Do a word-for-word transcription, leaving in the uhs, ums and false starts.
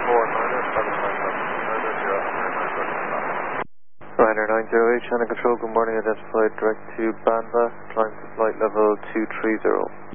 Ryanair nine zero eight, Channel Control, good morning, identified direct to Banba, climb to flight level two three zero.